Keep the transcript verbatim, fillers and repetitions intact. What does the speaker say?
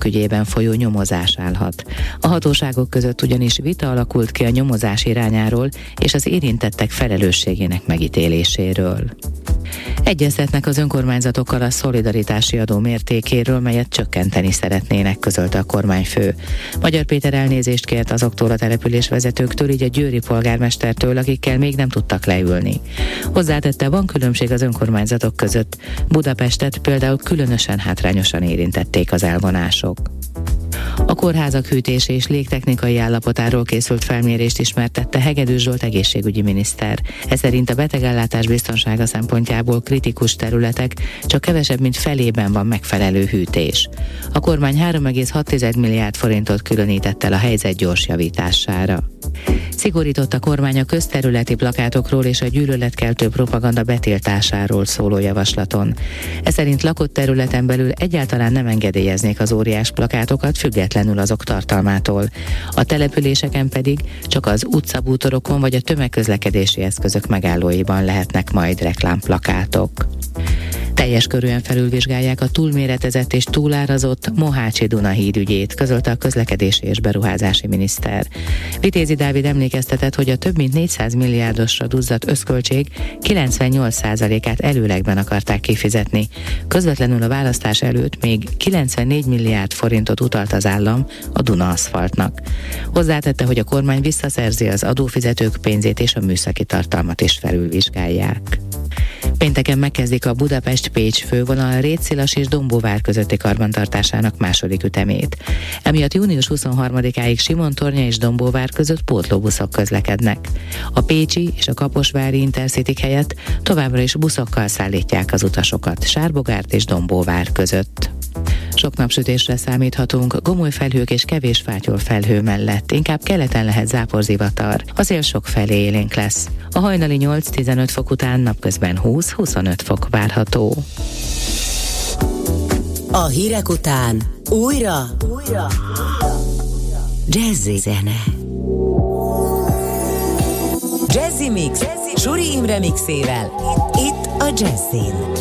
bankok ügyében folyó nyomozás állhat. A hatóságok között ugyanis vita alakult ki a nyomozás irányáról és az érintettek felelősségének megítéléséről. Egyeztetnek az önkormányzatokkal a szolidaritási adó mértékéről, melyet csökkenteni szeretnének, közölte a kormányfő. Magyar Péter elnézést kért azoktól a településvezetőktől, így a győri polgármestertől, akikkel még nem tudtak leülni. Hozzátette, van különbség az önkormányzatok között. Budapestet például különösen hátrányosan érintették az elvonások. A kórházak hűtés és légtechnikai állapotáról készült felmérést ismertette Hegedűs Zsolt egészségügyi miniszter. Ez szerint a betegellátás biztonsága szempontjából kritikus területek csak kevesebb, mint felében van megfelelő hűtés. A kormány három egész hat milliárd forintot különített el a helyzet gyors javítására. Szigorított a kormány a közterületi plakátokról és a gyűlöletkeltő propaganda betiltásáról szóló javaslaton. Ez szerint lakott területen belül egyáltalán nem engedélyeznék az óriás plakátokat, függetlenül azok tartalmától. A településeken pedig csak az utcabútorokon vagy a tömegközlekedési eszközök megállóiban lehetnek majd reklámplakátok. Teljes körűen felülvizsgálják a túlméretezett és túlárazott Mohácsi Duna híd ügyét, közölte a közlekedési és beruházási miniszter. Vitézi Dávid emlékeztetett, hogy a több mint négyszáz milliárdosra duzzadt összköltség kilencvennyolc százalékát előlegben akarták kifizetni. Közvetlenül a választás előtt még kilencvennégy milliárd forintot utalt az állam a Duna aszfaltnak. Hozzátette, hogy a kormány visszaszerzi az adófizetők pénzét és a műszaki tartalmat is felülvizsgálják. Pénteken megkezdik a Budapest-Pécs fővonal Rétszilas és Dombóvár közötti karbantartásának második ütemét. Emiatt június huszonharmadikáig Simontornya és Dombóvár között pótlóbuszok közlekednek. A pécsi és a kaposvári Intercity helyett továbbra is buszokkal szállítják az utasokat Sárbogárt és Dombóvár között. Sok napsütésre számíthatunk, gomoly felhők és kevés fátyol felhő mellett, inkább keleten lehet záporzivatar. A szél sok felé élénk lesz. A hajnali nyolc-tizenöt fok után napközben húsz-huszonöt fok várható. A hírek után újra, újra jazzy zene. Jazzy Mix, Suri Imre mixével, itt a Jazzin.